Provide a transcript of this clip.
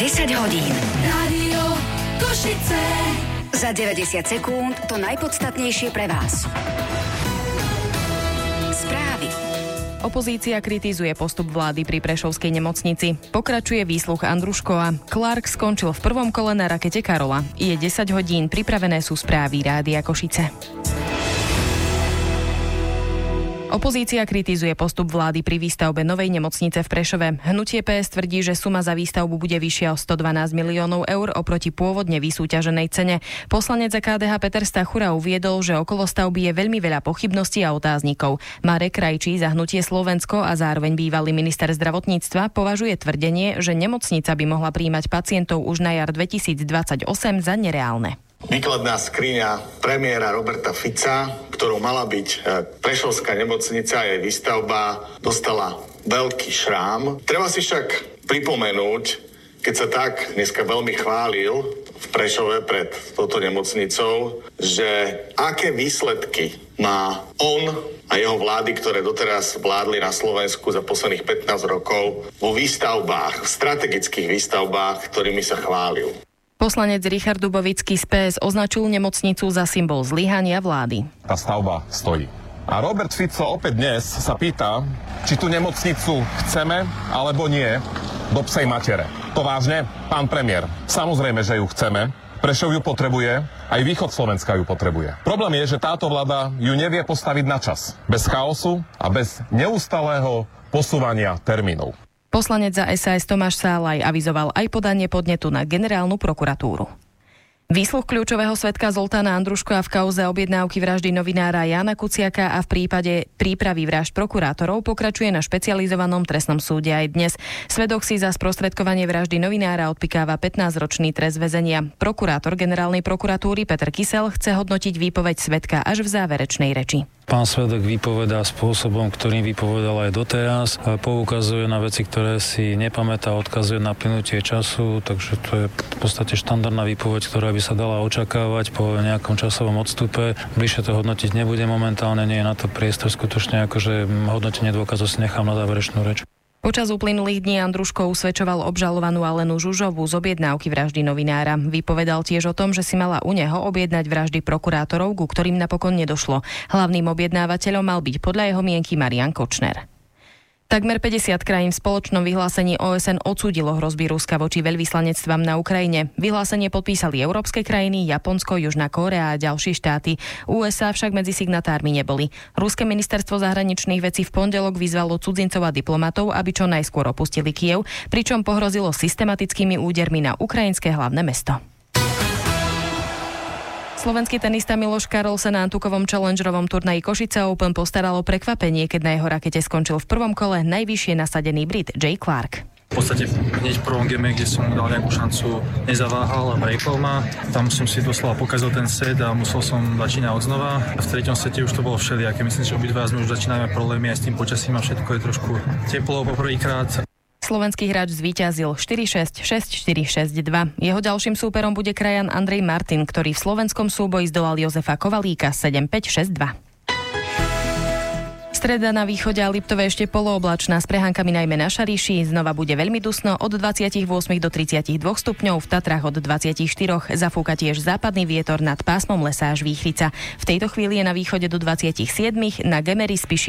10 hodín. Rádio Košice. Za 90 sekúnd to najpodstatnejšie pre vás. Správy. Opozícia kritizuje postup vlády pri prešovskej nemocnici. Pokračuje výsluch Andruškova. Clark skončil v prvom kole na rakete Karola. Je 10 hodín, pripravené sú správy Rádia Košice. Opozícia kritizuje postup vlády pri výstavbe novej nemocnice v Prešove. Hnutie PS tvrdí, že suma za výstavbu bude vyššia o 112 miliónov eur oproti pôvodne vysúťaženej cene. Poslanec za KDH Peter Stachura uviedol, že okolo stavby je veľmi veľa pochybností a otáznikov. Marek Krajčí za hnutie Slovensko a zároveň bývalý minister zdravotníctva považuje tvrdenie, že nemocnica by mohla prijímať pacientov už na jar 2028 za nereálne. Výkladná skriňa premiéra Roberta Fica, ktorou mala byť prešovská nemocnica a jej výstavba, dostala veľký šrám. Treba si však pripomenúť, keď sa tak dneska veľmi chválil v Prešove pred touto nemocnicou, že aké výsledky má on a jeho vlády, ktoré doteraz vládli na Slovensku za posledných 15 rokov vo výstavbách, v strategických výstavbách, ktorými sa chválil. Poslanec Richard Dubovický z PS označil nemocnicu za symbol zlyhania vlády. Tá stavba stojí. A Robert Fico opäť dnes sa pýta, či tú nemocnicu chceme alebo nie do psej matere. To vážne? Pán premiér, samozrejme, že ju chceme. Prešov ju potrebuje, aj východ Slovenska ju potrebuje. Problém je, že táto vláda ju nevie postaviť na čas. Bez chaosu a bez neustalého posúvania termínov. Poslanec za SAS Tomáš Sálaj avizoval aj podanie podnetu na generálnu prokuratúru. Výsluch kľúčového svedka Zoltána Andruškova v kauze objednávky vraždy novinára Jána Kuciaka a v prípade prípravy vražd prokurátorov pokračuje na špecializovanom trestnom súde aj dnes. Svedok si za sprostredkovanie vraždy novinára odpikáva 15-ročný trest väzenia. Prokurátor generálnej prokuratúry Peter Kysel chce hodnotiť výpoveď svedka až v záverečnej reči. Pán svedok vypovedá spôsobom, ktorým vypovedal aj doteraz. Poukazuje na veci, ktoré si nepamätá, odkazuje na plynutie času, takže to je v podstate štandardná výpoveď, ktorá by sa dala očakávať po nejakom časovom odstupe. Bližšie to hodnotiť nebude momentálne, nie je na to priestor, skutočne akože hodnotenie dôkazov si nechám na záverečnú reč. Počas uplynulých dní Andruško usvedčoval obžalovanú Alenu Žužovú z objednávky vraždy novinára. Vypovedal tiež o tom, že si mala u neho objednať vraždy prokurátorov, ku ktorým napokon nedošlo. Hlavným objednávateľom mal byť podľa jeho mienky Marian Kočner. Takmer 50 krajín v spoločnom vyhlásení OSN odsúdilo hrozby Ruska voči veľvyslanectvám na Ukrajine. Vyhlásenie podpísali európske krajiny, Japonsko, Južná Kórea a ďalšie štáty. USA však medzi signatármi neboli. Ruské ministerstvo zahraničných vecí v pondelok vyzvalo cudzincov a diplomatov, aby čo najskôr opustili Kyjev, pričom pohrozilo systematickými údermi na ukrajinské hlavné mesto. Slovenský tenista Miloš Karol sa na Antukovom challengerovom turnaji Košice Open postaral o prekvapenie, keď na jeho rakete skončil v prvom kole najvyššie nasadený Brit Jay Clark. V podstate hneď v prvom game, kde som mu dal nejakú šancu, nezaváhal a breakol ma. Tam som si doslova pokazil ten set a musel som začínať odznova. V treťom sete už to bolo všelijaké. Myslím, že obidva sme už začíname problémy aj s tým počasím a všetko je trošku teplo poprvýkrát. Slovenský hráč zvíťazil 4-6, 6-4, 6-2. Jeho ďalším súperom bude krajan Andrej Martin, ktorý v slovenskom súboji zdolal Jozefa Kovalíka 7-5, 6-2. Streda na východe a Liptove ešte polooblačná s prehánkami najmä na Šariši. Znova bude veľmi dusno od 28 do 32 stupňov, v Tatrách od 24. Zafúka tiež západný vietor nad pásmom lesa až Výchrica. V tejto chvíli je na východe do 27, na Gemeri Spiši